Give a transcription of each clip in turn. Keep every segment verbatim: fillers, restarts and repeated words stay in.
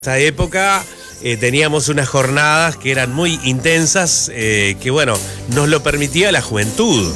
esa época eh, teníamos unas jornadas que eran muy intensas, eh, que bueno, nos lo permitía la juventud.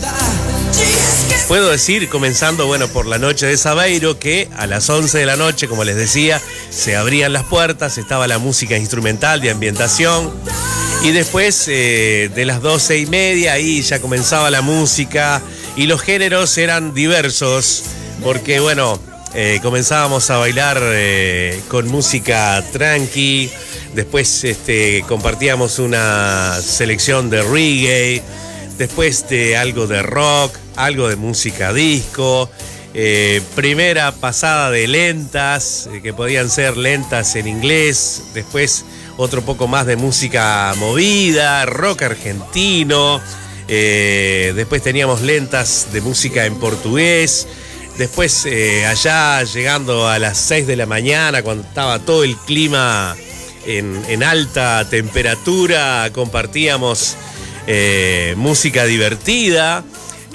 Puedo decir, comenzando bueno por la noche de Sabeiro, que a las once de la noche, como les decía, se abrían las puertas, estaba la música instrumental de ambientación, y después eh, de las doce y media ahí ya comenzaba la música, y los géneros eran diversos, porque bueno, Eh, comenzábamos a bailar eh, con música tranqui, después este, compartíamos una selección de reggae, después de algo de rock, algo de música disco, eh, primera pasada de lentas, eh, que podían ser lentas en inglés, después otro poco más de música movida, rock argentino, eh, después teníamos lentas de música en portugués. Después, eh, allá llegando a las seis de la mañana, cuando estaba todo el clima en, en alta temperatura, compartíamos eh, música divertida,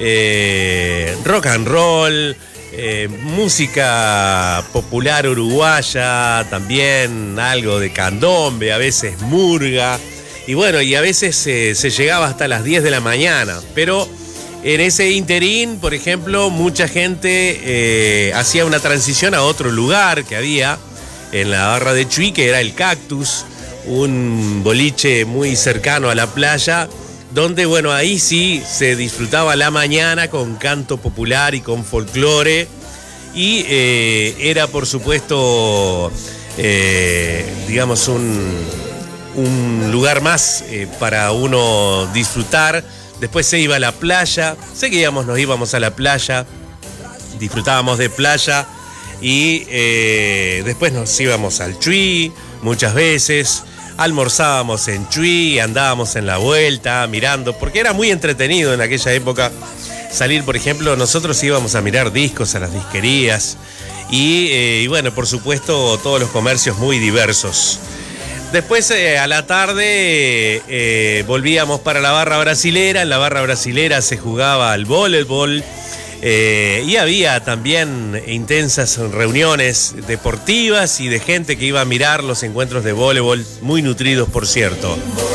eh, rock and roll, eh, música popular uruguaya, también algo de candombe, a veces murga, y bueno, y a veces eh, se llegaba hasta las diez de la mañana, pero en ese interín, por ejemplo, mucha gente eh, hacía una transición a otro lugar que había en la barra de Chuy, que era el Cactus, un boliche muy cercano a la playa, donde, bueno, ahí sí se disfrutaba la mañana con canto popular y con folclore, y eh, era, por supuesto, eh, digamos, un, un lugar más eh, para uno disfrutar. Después se iba a la playa, seguíamos, nos íbamos a la playa, disfrutábamos de playa y eh, después nos íbamos al Chuy muchas veces, almorzábamos en Chuy, andábamos en la vuelta mirando, porque era muy entretenido en aquella época salir, por ejemplo, nosotros íbamos a mirar discos a las disquerías y, eh, y bueno, por supuesto, todos los comercios muy diversos. Después eh, a la tarde eh, volvíamos para la barra brasilera. En la barra brasilera se jugaba al voleibol eh, y había también intensas reuniones deportivas y de gente que iba a mirar los encuentros de voleibol, muy nutridos por cierto.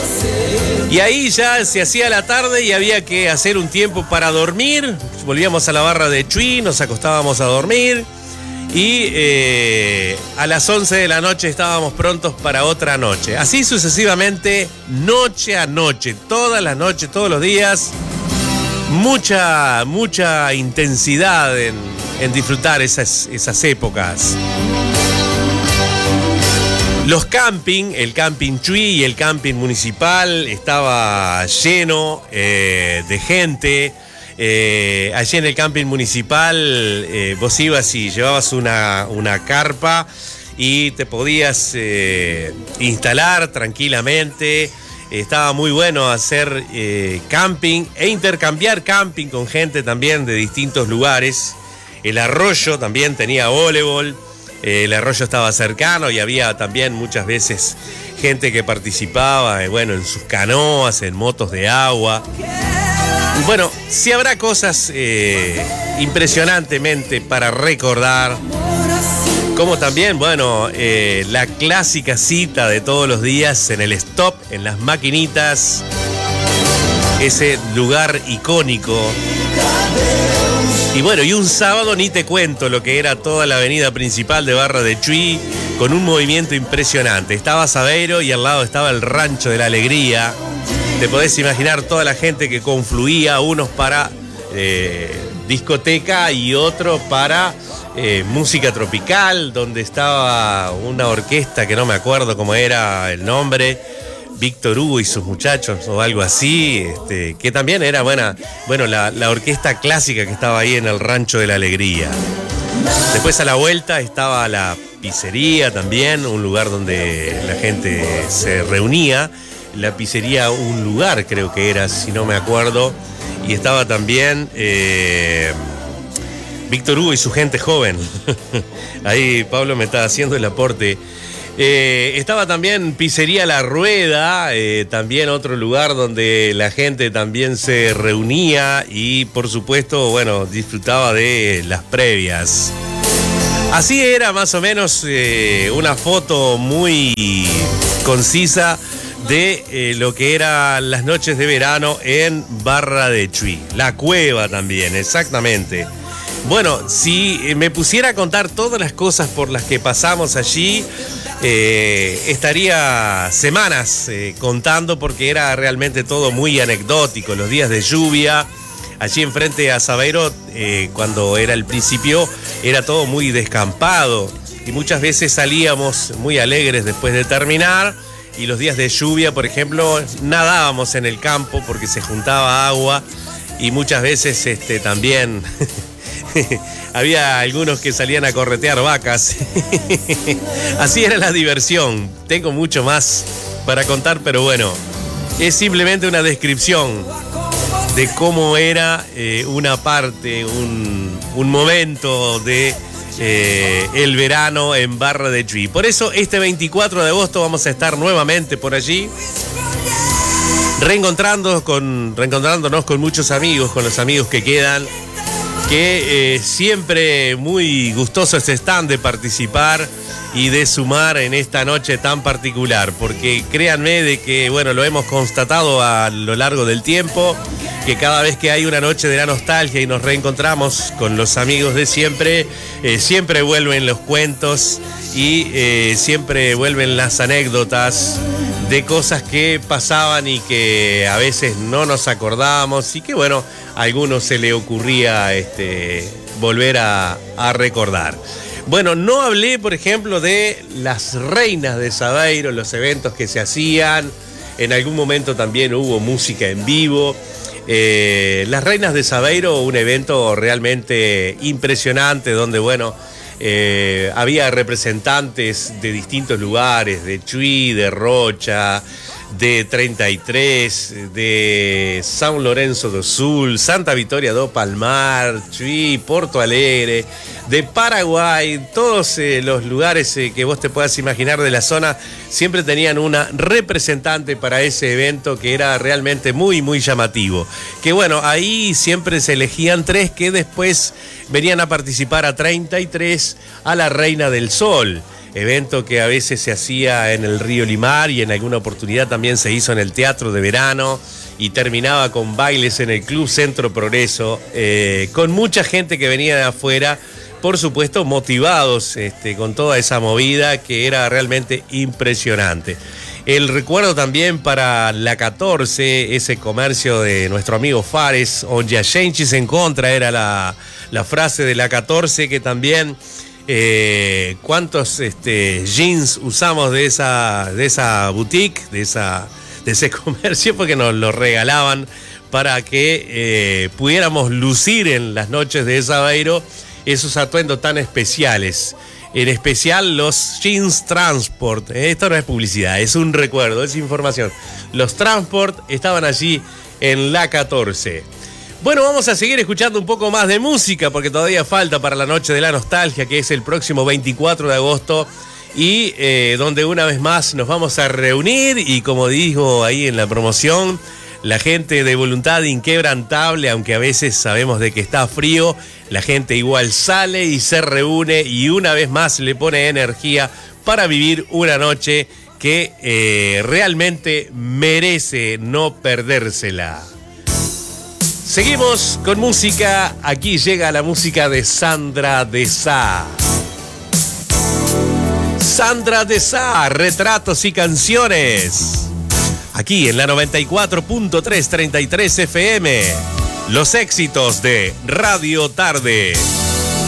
Y ahí ya se hacía la tarde y había que hacer un tiempo para dormir. Volvíamos a la barra de Chuy, nos acostábamos a dormir. Y eh, a las once de la noche estábamos prontos para otra noche. Así sucesivamente, noche a noche, todas las noches, todos los días. Mucha, mucha intensidad en, en disfrutar esas, esas épocas. Los camping, el camping Chuy y el camping municipal estaba lleno eh, de gente. Eh, allí en el camping municipal eh, vos ibas y llevabas una, una carpa y te podías eh, instalar tranquilamente. Estaba muy bueno hacer eh, camping e intercambiar camping con gente también de distintos lugares. El arroyo también tenía voleibol, eh, el arroyo estaba cercano y había también muchas veces gente que participaba eh, bueno, en sus canoas, en motos de agua. Bueno, sí habrá cosas eh, impresionantemente para recordar, como también, bueno, eh, la clásica cita de todos los días en el stop, en las maquinitas, ese lugar icónico. Y bueno, y un sábado ni te cuento lo que era toda la avenida principal de Barra de Chuy, con un movimiento impresionante. Estaba Sabeiro y al lado estaba el Rancho de la Alegría. Te podés imaginar toda la gente que confluía, unos para eh, discoteca y otros para eh, música tropical, donde estaba una orquesta que no me acuerdo cómo era el nombre, Víctor Hugo y sus muchachos o algo así, este, que también era buena, bueno, la, la orquesta clásica que estaba ahí en el Rancho de la Alegría. Después a la vuelta estaba la pizzería también, un lugar donde la gente se reunía. La pizzería Un Lugar creo que era, si no me acuerdo, y estaba también eh, Víctor Hugo y su gente joven. Ahí Pablo me está haciendo el aporte. Eh, estaba también Pizzería La Rueda, eh, también otro lugar donde la gente también se reunía y por supuesto, bueno, disfrutaba de las previas. Así era más o menos eh, una foto muy concisa de eh, lo que eran las noches de verano en Barra de Chuy. La cueva también, exactamente. Bueno, si me pusiera a contar todas las cosas por las que pasamos allí, eh, estaría semanas eh, contando, porque era realmente todo muy anecdótico. Los días de lluvia, allí enfrente a Saveiro, eh, cuando era el principio, era todo muy descampado y muchas veces salíamos muy alegres después de terminar, y los días de lluvia, por ejemplo, nadábamos en el campo porque se juntaba agua, y muchas veces este, también había algunos que salían a corretear vacas. Así era la diversión. Tengo mucho más para contar, pero bueno, es simplemente una descripción de cómo era eh, una parte, un, un momento de eh, el verano en Barra de Chuy. Por eso este veinticuatro de agosto vamos a estar nuevamente por allí, reencontrándonos con, reencontrándonos con muchos amigos, con los amigos que quedan, que eh, siempre muy gustosos están de participar y de sumar en esta noche tan particular, porque créanme de que, bueno, lo hemos constatado a lo largo del tiempo, que cada vez que hay una noche de la nostalgia y nos reencontramos con los amigos de siempre, eh, siempre vuelven los cuentos y eh, siempre vuelven las anécdotas de cosas que pasaban y que a veces no nos acordábamos, y que, bueno, a algunos se le ocurría este, volver a, a recordar. Bueno, no hablé, por ejemplo, de las reinas de Saveiro, los eventos que se hacían. En algún momento también hubo música en vivo. Eh, las reinas de Saveiro, un evento realmente impresionante donde, bueno, eh, había representantes de distintos lugares, de Chuy, de Rocha, de treinta y tres, de São Lourenço do Sul, Santa Vitória do Palmar, Chuy, Porto Alegre, de Paraguay. Todos eh, los lugares eh, que vos te puedas imaginar de la zona siempre tenían una representante para ese evento, que era realmente muy, muy llamativo. Que bueno, ahí siempre se elegían tres que después venían a participar a treinta y tres, a la Reina del Sol. Evento que a veces se hacía en el Río Limar y en alguna oportunidad también se hizo en el Teatro de Verano, y terminaba con bailes en el Club Centro Progreso, eh, con mucha gente que venía de afuera, por supuesto motivados este, con toda esa movida que era realmente impresionante. El recuerdo también para la catorce, ese comercio de nuestro amigo Fares, onde a gente se encontra, era la, la frase de la catorce, que también... Eh, cuántos este, jeans usamos de esa, de esa boutique, de, esa, de ese comercio, porque nos lo regalaban para que eh, pudiéramos lucir en las noches de Saveiro esos atuendos tan especiales. En especial los jeans Transport. Esto no es publicidad, es un recuerdo, es información. Los Transport estaban allí en la catorce. Bueno, vamos a seguir escuchando un poco más de música, porque todavía falta para la Noche de la Nostalgia, que es el próximo veinticuatro de agosto, y eh, donde una vez más nos vamos a reunir, y como dijo ahí en la promoción, la gente de Voluntad Inquebrantable, aunque a veces sabemos de que está frío, la gente igual sale y se reúne, y una vez más le pone energía para vivir una noche que eh, realmente merece no perdérsela. Seguimos con música. Aquí llega la música de Sandra de Sá. Sandra de Sá, retratos y canciones. Aquí en la noventa y cuatro punto tres, treinta y tres F M. Los éxitos de Radio Tarde.